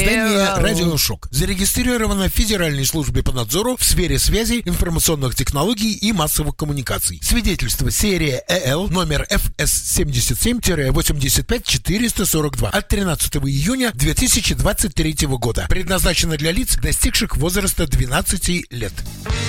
Издание «Радиошок» зарегистрировано в Федеральной службе по надзору в сфере связи, информационных технологий и массовых коммуникаций. Свидетельство серия ЭЛ номер ФС-77-85442 от 13 июня 2023 года. Предназначено для лиц, достигших возраста 12 лет.